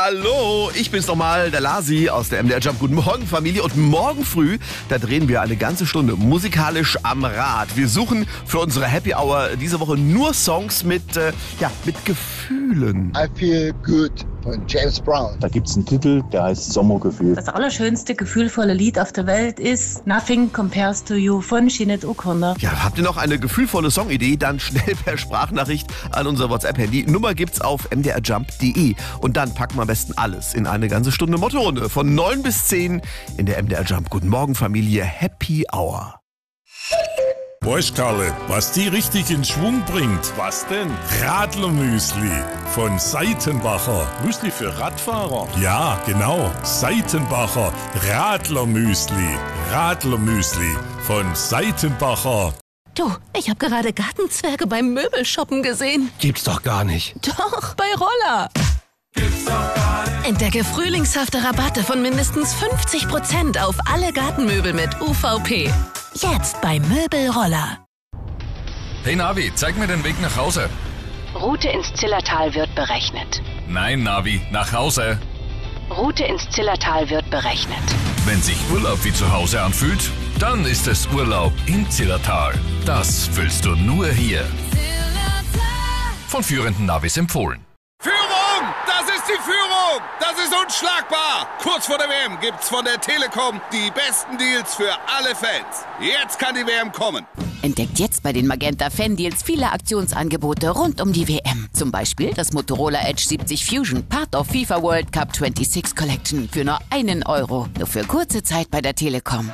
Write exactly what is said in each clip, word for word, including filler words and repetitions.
Hallo, ich bin's nochmal, der Lasi aus der M D R Jump. Guten Morgen, Familie. Und morgen früh, da drehen wir eine ganze Stunde musikalisch am Rad. Wir suchen für unsere Happy Hour diese Woche nur Songs mit, äh, ja, mit Gefühlen. I Feel Good von James Brown. Da gibt's einen Titel, der heißt Sommergefühl. Das allerschönste, gefühlvolle Lied auf der Welt ist Nothing Compares to You von Sinead O'Connor. Ja, habt ihr noch eine gefühlvolle Songidee? Dann schnell per Sprachnachricht an unser WhatsApp-Handy. Nummer gibt's auf m d r jump punkt d e. Und dann packen wir am besten alles in eine ganze Stunde Mottorunde. Von neun bis zehn in der M D R Jump. Guten Morgen, Familie. Happy Hour. Weißt Karle, was die richtig in Schwung bringt? Was denn? Radlermüsli von Seitenbacher. Müsli für Radfahrer? Ja, genau. Seitenbacher Radlermüsli. Radlermüsli von Seitenbacher. Du, ich habe gerade Gartenzwerge beim Möbelshoppen gesehen. Gibt's doch gar nicht. Doch, bei Roller. Gibt's doch gar nicht. Entdecke frühlingshafte Rabatte von mindestens fünfzig Prozent auf alle Gartenmöbel mit U V P. Jetzt bei Möbelroller. Hey Navi, zeig mir den Weg nach Hause. Route ins Zillertal wird berechnet. Nein, Navi, nach Hause. Route ins Zillertal wird berechnet. Wenn sich Urlaub wie zu Hause anfühlt, dann ist es Urlaub im Zillertal. Das fühlst du nur hier. Von führenden Navis empfohlen. Führung! Das ist die Führung! Das ist unschlagbar! Kurz vor der W M gibt's von der Telekom die besten Deals für alle Fans. Jetzt kann die W M kommen. Entdeckt jetzt bei den Magenta Fan Deals viele Aktionsangebote rund um die W M. Zum Beispiel das Motorola Edge siebzig Fusion, Part of FIFA World Cup sechsundzwanzig Collection für nur einen Euro. Nur für kurze Zeit bei der Telekom.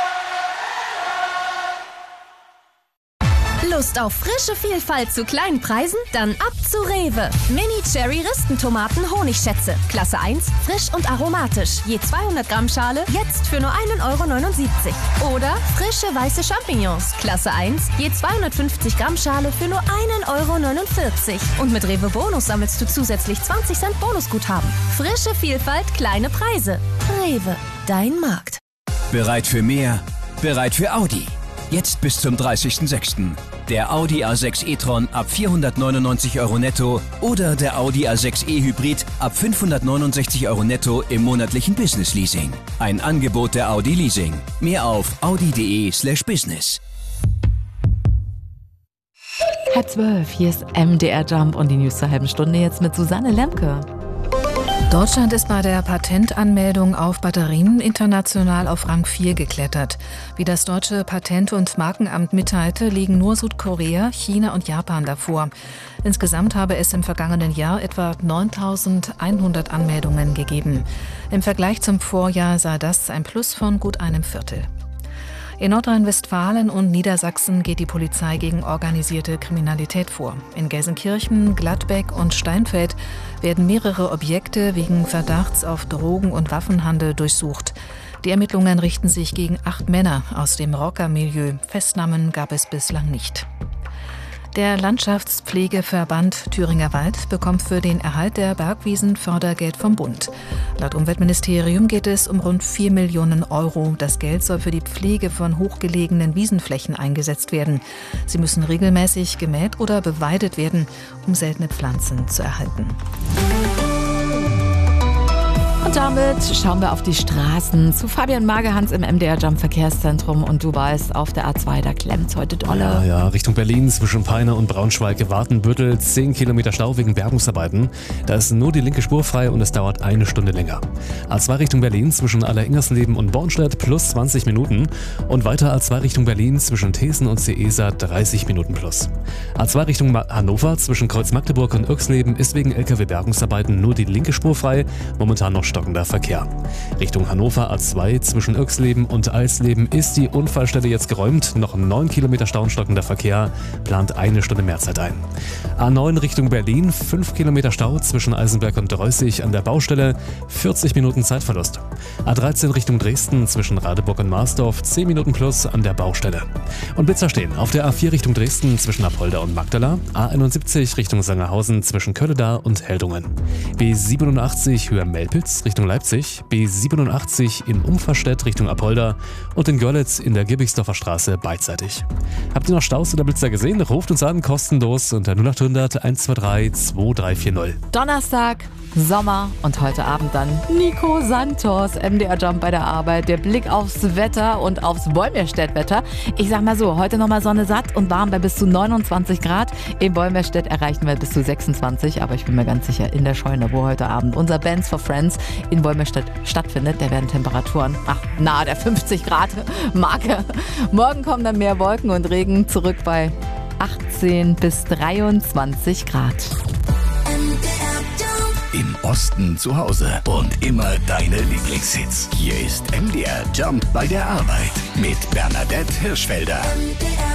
Lust auf frische Vielfalt zu kleinen Preisen? Dann ab zu Rewe. Mini-Cherry-Ristentomaten Honigschätze. Klasse eins, frisch und aromatisch. Je zweihundert Gramm Schale, jetzt für nur einen Euro neunundsiebzig. Oder frische weiße Champignons. Klasse eins, je zweihundertfünfzig Gramm Schale für nur einen Euro neunundvierzig. Und mit Rewe Bonus sammelst du zusätzlich zwanzig Cent Bonusguthaben. Frische Vielfalt, kleine Preise. Rewe, dein Markt. Bereit für mehr? Bereit für Audi. Jetzt bis zum dreißigsten sechsten Der Audi A sechs e-tron ab vierhundertneunundneunzig Euro netto oder der Audi A sechs e Hybrid ab fünfhundertneunundsechzig Euro netto im monatlichen Business Leasing. Ein Angebot der Audi Leasing. Mehr auf audi.de slash business. Halb zwölf, hier ist M D R Jump und die News zur halben Stunde jetzt mit Susanne Lemke. Deutschland ist bei der Patentanmeldung auf Batterien international auf Rang vier geklettert. Wie das deutsche Patent- und Markenamt mitteilte, liegen nur Südkorea, China und Japan davor. Insgesamt habe es im vergangenen Jahr etwa neuntausendeinhundert Anmeldungen gegeben. Im Vergleich zum Vorjahr sei das ein Plus von gut einem Viertel. In Nordrhein-Westfalen und Niedersachsen geht die Polizei gegen organisierte Kriminalität vor. In Gelsenkirchen, Gladbeck und Steinfeld werden mehrere Objekte wegen Verdachts auf Drogen- und Waffenhandel durchsucht. Die Ermittlungen richten sich gegen acht Männer aus dem Rockermilieu. Festnahmen gab es bislang nicht. Der Landschaftspflegeverband Thüringer Wald bekommt für den Erhalt der Bergwiesen Fördergeld vom Bund. Laut Umweltministerium geht es um rund vier Millionen Euro. Das Geld soll für die Pflege von hochgelegenen Wiesenflächen eingesetzt werden. Sie müssen regelmäßig gemäht oder beweidet werden, um seltene Pflanzen zu erhalten. Und damit schauen wir auf die Straßen zu Fabian Magehans im M D R Jump Verkehrszentrum. Und du weißt, auf der A zwei, da klemmt heute dolle. Ja, ja, Richtung Berlin zwischen Peine und Braunschweig, Wartenbüttel, zehn Kilometer Stau wegen Bergungsarbeiten. Da ist nur die linke Spur frei und es dauert eine Stunde länger. A zwei Richtung Berlin zwischen Aller-Ingersleben und Bornstedt plus zwanzig Minuten. Und weiter A zwei Richtung Berlin zwischen Thesen und Ceesa dreißig Minuten plus. A zwei Richtung Hannover zwischen Kreuz Magdeburg und Irksleben ist wegen L K W-Bergungsarbeiten nur die linke Spur frei. Momentan noch stockender Verkehr. Richtung Hannover A zwei zwischen Irksleben und Eisleben ist die Unfallstelle jetzt geräumt. Noch neun Kilometer Stau und stockender Verkehr, plant eine Stunde Mehrzeit ein. A neun Richtung Berlin, fünf Kilometer Stau zwischen Eisenberg und Dreußig an der Baustelle, vierzig Minuten Zeitverlust. A dreizehn Richtung Dresden zwischen Radeburg und Marsdorf, zehn Minuten plus an der Baustelle. Und Blitzer stehen auf der A vier Richtung Dresden zwischen Apolda und Magdala, A einundsiebzig Richtung Sangerhausen zwischen Kölledar und Heldungen, B siebenundachtzig Höhe Melpitz Richtung Leipzig, B siebenundachtzig in Umverstedt Richtung Apolda und in Görlitz in der Gibbigsdorfer Straße beidseitig. Habt ihr noch Staus oder Blitzer gesehen? Ruft uns an, kostenlos unter null acht hundert eins zwei drei zwei drei vier null. Donnerstag, Sommer und heute Abend dann Nico Santos, M D R Jump bei der Arbeit. Der Blick aufs Wetter und aufs Bäumerstedt-Wetter. Ich sag mal so, heute nochmal Sonne satt und warm bei bis zu neunundzwanzig Grad. In Bäumerstedt erreichen wir bis zu sechsundzwanzig, aber ich bin mir ganz sicher, in der Scheune, wo heute Abend unser Bands for Friends in Bäumerstedt stattfindet, da werden Temperaturen, ach, nahe der fünfzig Grad Marke. Morgen kommen dann mehr Wolken und Regen, zurück bei achtzehn bis dreiundzwanzig Grad. Im Osten zu Hause und immer deine Lieblingshits. Hier ist M D R Jump bei der Arbeit mit Bernadette Hirschfelder.